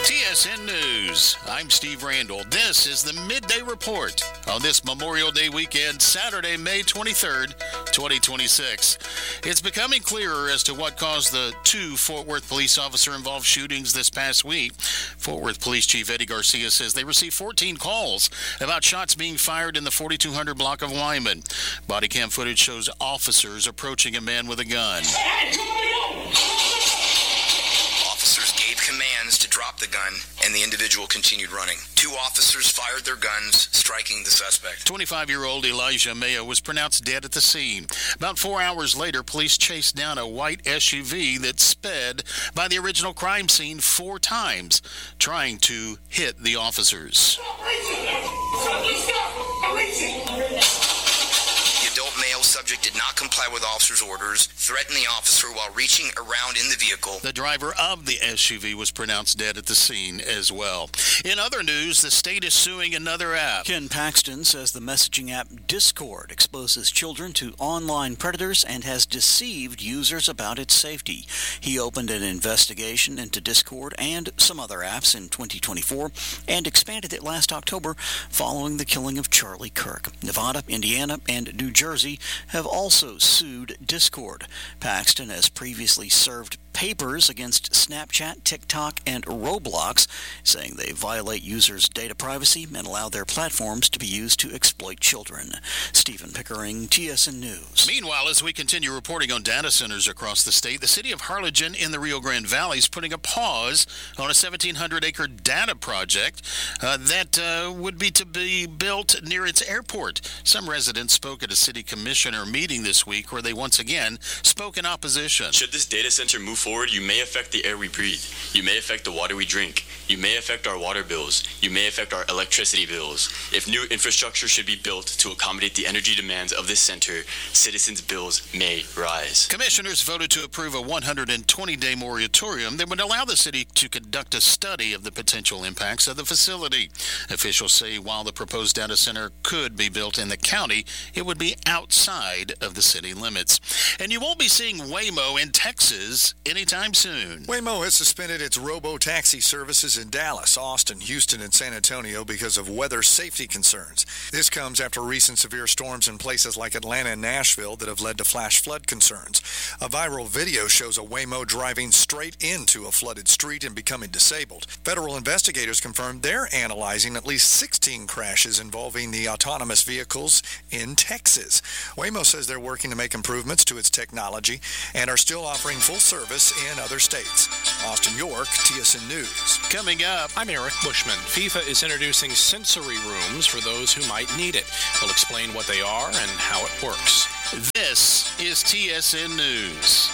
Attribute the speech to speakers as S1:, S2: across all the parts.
S1: TSN News. I'm Steve Randall. This is the Midday Report on this Memorial Day weekend, Saturday, May 23rd, 2026. It's becoming clearer as to what caused the two Fort Worth police officer-involved shootings this past week. Fort Worth Police Chief Eddie Garcia says they received 14 calls about shots being fired in the 4200 block of Wyman. Body cam footage shows officers approaching a man with a gun.
S2: Officers gave commands to drop the gun, and the individual continued running. Two officers fired their guns, striking the suspect.
S1: 25-year-old Elijah Mayo was pronounced dead at the scene. About 4 hours later, police chased down a white SUV that sped by the original crime scene 4 times, trying to hit the officers.
S2: The adult male subject did not comply with officers' orders, threatened the officer while reaching around in the vehicle.
S1: The driver of the SUV was pronounced dead at the scene as well. In other news, the state is suing another app.
S3: Ken Paxton says the messaging app Discord exposes children to online predators and has deceived users about its safety. He opened an investigation into Discord and some other apps in 2024 and expanded it last October following the killing of Charlie Kirk. Nevada, Indiana, and New Jersey have also sued Discord. Paxton has previously served papers against Snapchat, TikTok, and Roblox, saying they violate users' data privacy and allow their platforms to be used to exploit children. Stephen Pickering, TSN News.
S1: Meanwhile, as we continue reporting on data centers across the state, the city of Harlingen in the Rio Grande Valley is putting a pause on a 1,700-acre data project that would be to be built near its airport. Some residents spoke at a city commissioner meeting this week where they once again spoke in opposition.
S4: Should this data center move forward, you may affect the air we breathe. You may affect the water we drink. You may affect our water bills. You may affect our electricity bills. If new infrastructure should be built to accommodate the energy demands of this center, citizens' bills may rise.
S1: Commissioners voted to approve a 120-day moratorium that would allow the city to conduct a study of the potential impacts of the facility. Officials say while the proposed data center could be built in the county, it would be outside of the city limits. And you won't be seeing Waymo in Texas anytime soon.
S5: Waymo has suspended its robo-taxi services in Dallas, Austin, Houston, and San Antonio because of weather safety concerns. This comes after recent severe storms in places like Atlanta and Nashville that have led to flash flood concerns. A viral video shows a Waymo driving straight into a flooded street and becoming disabled. Federal investigators confirmed they're analyzing at least 16 crashes involving the autonomous vehicles in Texas. Waymo says they're working to make improvements to its technology and are still offering full service in other states. Austin York, TSN News.
S1: Coming up,
S6: I'm Eric Bushman. FIFA is introducing sensory rooms for those who might need it. We'll explain what they are and how it works.
S1: This is TSN News.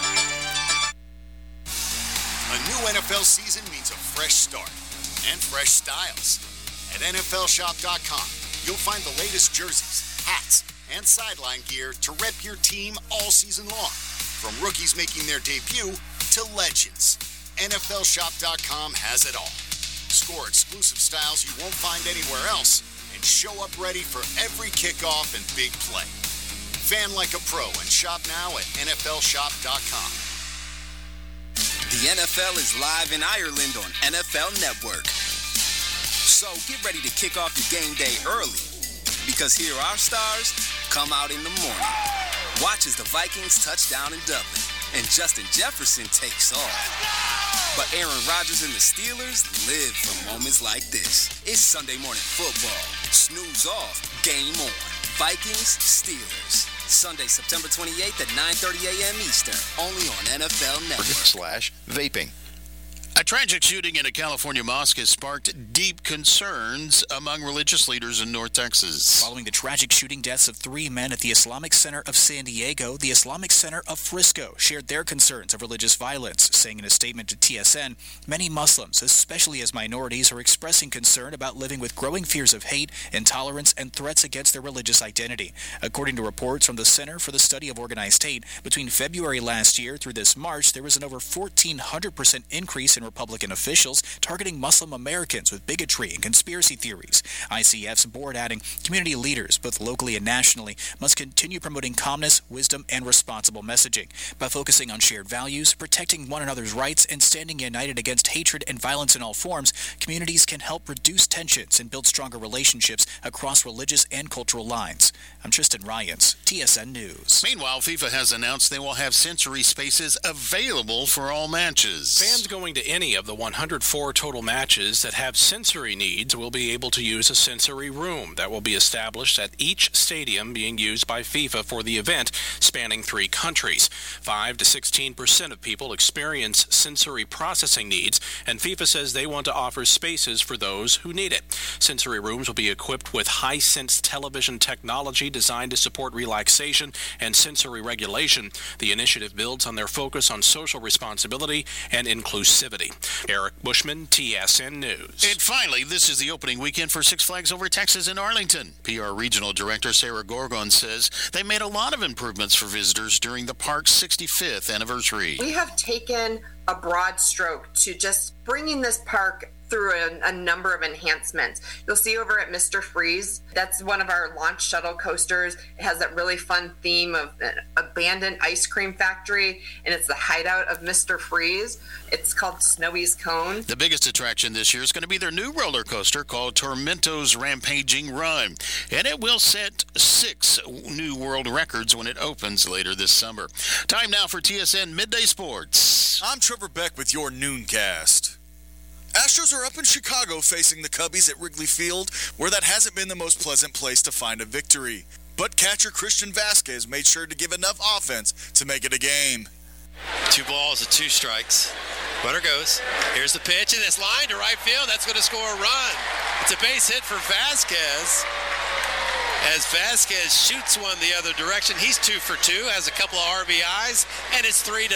S7: A new NFL season means a fresh start and fresh styles. At NFLshop.com, you'll find the latest jerseys, hats, and sideline gear to rep your team all season long. From rookies making their debut to legends, NFLshop.com has it all. Score exclusive styles you won't find anywhere else and show up ready for every kickoff and big play. Fan like a pro and shop now at NFLshop.com.
S8: The NFL is live in Ireland on NFL Network. So get ready to kick off your game day early because here our stars come out in the morning. Watch as the Vikings touch down in Dublin and Justin Jefferson takes off. But Aaron Rodgers and the Steelers live for moments like this. It's Sunday Morning Football. Snooze off, game on. Vikings, Steelers. Sunday, September 28th at 9:30 a.m. Eastern, only on NFL Network.
S5: /vaping.
S1: A tragic shooting in a California mosque has sparked deep concerns among religious leaders in North Texas.
S9: Following the tragic shooting deaths of 3 men at the Islamic Center of San Diego, the Islamic Center of Frisco shared their concerns of religious violence, saying in a statement to TSN, many Muslims, especially as minorities, are expressing concern about living with growing fears of hate, intolerance, and threats against their religious identity. According to reports from the Center for the Study of Organized Hate, between February last year through this March, there was an over 1,400% increase in Republican officials targeting Muslim Americans with bigotry and conspiracy theories. ICF's board adding community leaders, both locally and nationally, must continue promoting calmness, wisdom, and responsible messaging. By focusing on shared values, protecting one another's rights, and standing united against hatred and violence in all forms, communities can help reduce tensions and build stronger relationships across religious and cultural lines. I'm Tristan Ryans, TSN News.
S1: Meanwhile, FIFA has announced they will have sensory spaces available for all matches.
S6: Fans going to any of the 104 total matches that have sensory needs will be able to use a sensory room that will be established at each stadium being used by FIFA for the event, spanning 3 countries. 5 to 16% of people experience sensory processing needs, and FIFA says they want to offer spaces for those who need it. Sensory rooms will be equipped with high-sense television technology designed to support relaxation and sensory regulation. The initiative builds on their focus on social responsibility and inclusivity. Eric Bushman, TSN News.
S1: And finally, this is the opening weekend for Six Flags Over Texas in Arlington. PR Regional Director Sarah Gorgon says they made a lot of improvements for visitors during the park's 65th anniversary.
S10: We have taken a broad stroke to just bringing this park through a number of enhancements. You'll see over at Mr. Freeze, that's one of our launch shuttle coasters. It has that really fun theme of an abandoned ice cream factory, and it's the hideout of Mr. Freeze. It's called Snowy's Cone.
S1: The biggest attraction this year is going to be their new roller coaster called Tormento's Rampaging Run, and it will set 6 new world records when it opens later this summer. Time now for TSN Midday Sports.
S11: I'm Trevor Beck with your Nooncast. Astros are up in Chicago facing the Cubbies at Wrigley Field, where that hasn't been the most pleasant place to find a victory. But catcher Christian Vasquez made sure to give enough offense to make it a game.
S12: 2 balls and 2 strikes. Runner goes. Here's the pitch, and it's lined to right field. That's going to score a run. It's a base hit for Vasquez. As Vasquez shoots one the other direction, he's 2 for 2, has a couple of RBIs, and it's 3-0.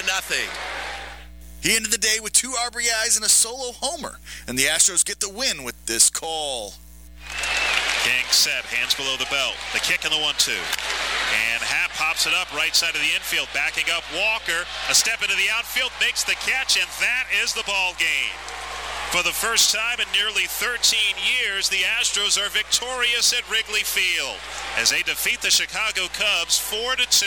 S11: He ended the day with 2 RBIs and a solo homer, and the Astros get the win with this call.
S13: King set, hands below the belt. The kick and the 1-2. And Happ pops it up right side of the infield, backing up Walker. A step into the outfield, makes the catch, and that is the ball game. For the first time in nearly 13 years, the Astros are victorious at Wrigley Field as they defeat the Chicago Cubs 4-2.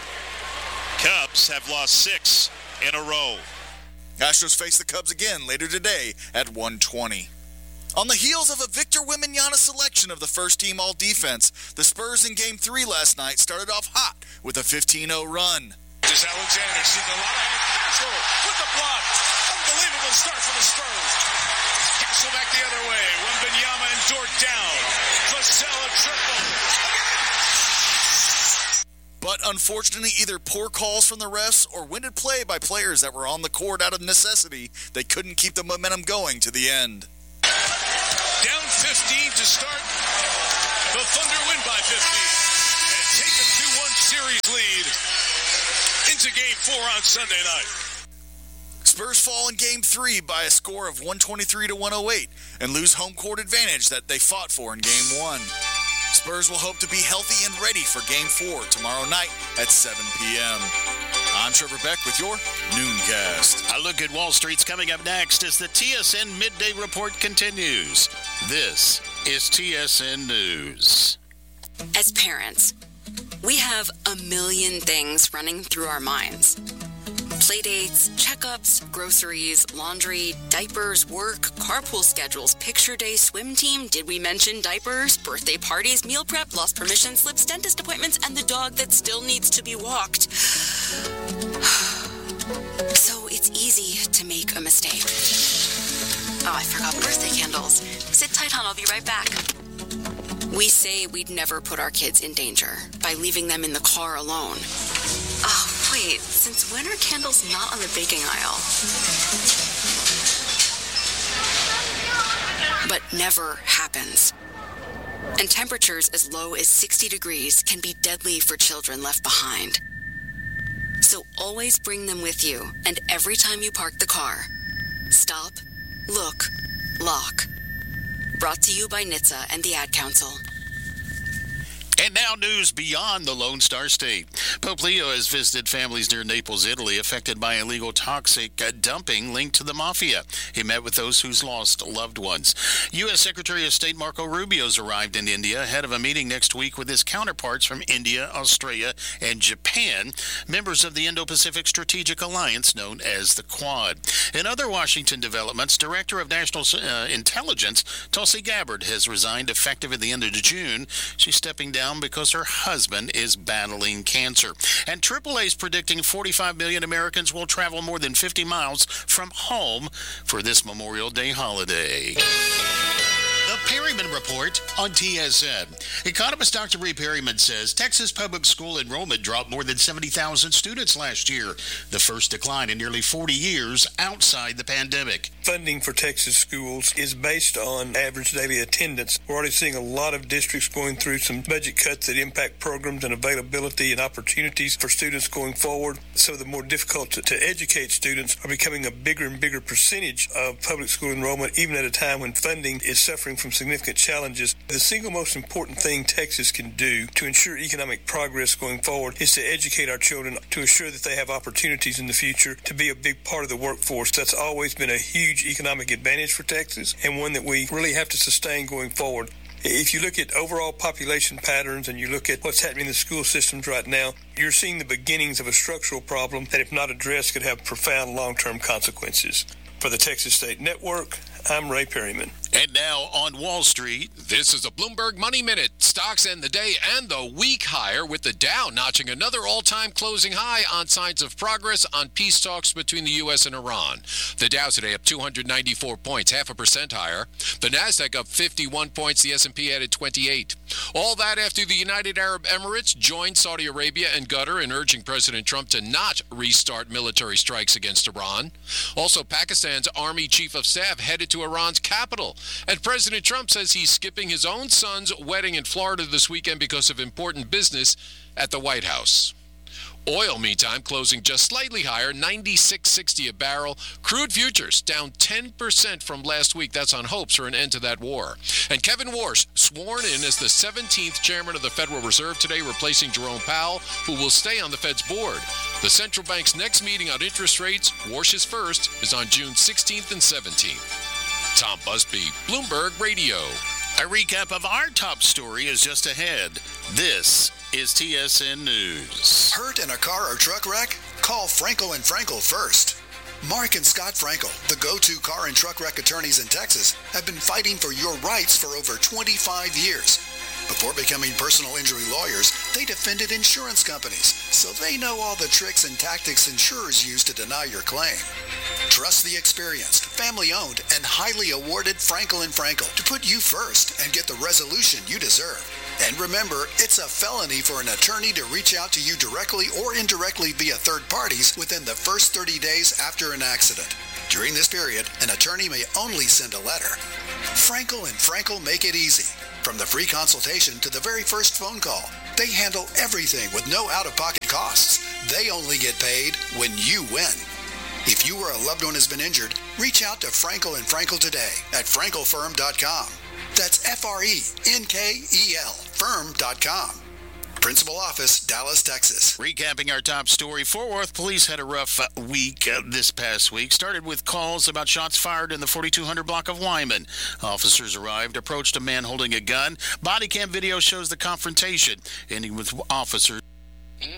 S13: Cubs have lost 6 in a row.
S11: Astros face the Cubs again later today at 1:20. On the heels of a Victor Wembanyama selection of the first-team all-defense, the Spurs in Game 3 last night started off hot with a 15-0 run.
S14: There's Alexander, sees a lot of Castle with the block. Unbelievable start for the Spurs. Castle back the other way. Wembanyama and Dort down. Vassell a triple.
S11: But unfortunately, either poor calls from the refs or winded play by players that were on the court out of necessity, they couldn't keep the momentum going to the end.
S14: Down 15 to start. The Thunder win by 15 and take a 2-1 series lead into Game 4 on Sunday night.
S11: Spurs fall in Game 3 by a score of 123-108 and lose home court advantage that they fought for in Game 1. Spurs will hope to be healthy and ready for Game 4 tomorrow night at 7 p.m. I'm Trevor Beck with your Nooncast.
S1: A look at Wall Street's coming up next as the TSN Midday Report continues. This is TSN News.
S15: As parents, we have a million things running through our minds. Playdates, checkups, groceries, laundry, diapers, work, carpool schedules, picture day, swim team, did we mention diapers, birthday parties, meal prep, lost permission slips, dentist appointments, and the dog that still needs to be walked. So it's easy to make a mistake. Oh, I forgot birthday candles. Sit tight, hon, I'll be right back. We say we'd never put our kids in danger by leaving them in the car alone. Oh, wait, since when are candles not on the baking aisle? But never happens. And temperatures as low as 60 degrees can be deadly for children left behind. So always bring them with you, and every time you park the car, stop, look, lock. Brought to you by NHTSA and the Ad Council.
S1: And now news beyond the Lone Star State. Pope Leo has visited families near Naples, Italy, affected by illegal toxic dumping linked to the mafia. He met with those who's lost loved ones. U.S. Secretary of State Marco Rubio's arrived in India ahead of a meeting next week with his counterparts from India, Australia, and Japan, members of the Indo-Pacific Strategic Alliance known as the Quad. In other Washington developments, Director of National Intelligence Tulsi Gabbard has resigned effective at the end of June. She's stepping down because her husband is battling cancer. And AAA is predicting 45 million Americans will travel more than 50 miles from home for this Memorial Day holiday. The Perryman Report on TSN. Economist Dr. Ray Perryman says Texas public school enrollment dropped more than 70,000 students last year, the first decline in nearly 40 years outside the pandemic.
S16: Funding for Texas schools is based on average daily attendance. We're already seeing a lot of districts going through some budget cuts that impact programs and availability and opportunities for students going forward. So the more difficult to educate students are becoming a bigger and bigger percentage of public school enrollment, even at a time when funding is suffering from significant challenges. The single most important thing Texas can do to ensure economic progress going forward is to educate our children, to assure that they have opportunities in the future to be a big part of the workforce. That's always been a huge economic advantage for Texas, and one that we really have to sustain going forward. If you look at overall population patterns and you look at what's happening in the school systems right now, you're seeing the beginnings of a structural problem that, if not addressed, could have profound long-term consequences. For the Texas State Network, I'm Ray Perryman.
S1: And now on Wall Street,
S17: this is a Bloomberg Money Minute. Stocks end the day and the week higher, with the Dow notching another all-time closing high on signs of progress on peace talks between the U.S. and Iran. The Dow today up 294 points, 0.5% higher. The Nasdaq up 51 points. The S&P added 28. All that after the United Arab Emirates joined Saudi Arabia and Qatar in urging President Trump to not restart military strikes against Iran. Also, Pakistan's Army Chief of Staff headed to Iran's capital. And President Trump says he's skipping his own son's wedding in Florida this weekend because of important business at the White House. Oil, meantime, closing just slightly higher, $96.60 a barrel. Crude futures down 10% from last week. That's on hopes for an end to that war. And Kevin Warsh sworn in as the 17th chairman of the Federal Reserve today, replacing Jerome Powell, who will stay on the Fed's board. The central bank's next meeting on interest rates, Warsh's first, is on June 16th and 17th. Tom Busby, Bloomberg Radio.
S1: A recap of our top story is just ahead. This is TSN News.
S18: Hurt in a car or truck wreck? Call Frankel & Frankel first. Mark and Scott Frankel, the go-to car and truck wreck attorneys in Texas, have been fighting for your rights for over 25 years. Before becoming personal injury lawyers, they defended insurance companies, so they know all the tricks and tactics insurers use to deny your claim. Trust the experienced, family-owned, and highly awarded Frankel & Frankel to put you first and get the resolution you deserve. And remember, it's a felony for an attorney to reach out to you directly or indirectly via third parties within the first 30 days after an accident. During this period, an attorney may only send a letter. Frankel & Frankel make it easy. From the free consultation to the very first phone call, they handle everything with no out-of-pocket costs. They only get paid when you win. If you or a loved one has been injured, reach out to Frankel & Frankel today at frankelfirm.com. That's F-R-E-N-K-E-L firm.com. Principal office, Dallas, Texas.
S1: Recapping our top story, Fort Worth police had a rough week this past week. Started with calls about shots fired in the 4200 block of Wyman. Officers arrived, approached a man holding a gun. Body cam video shows the confrontation, ending with officers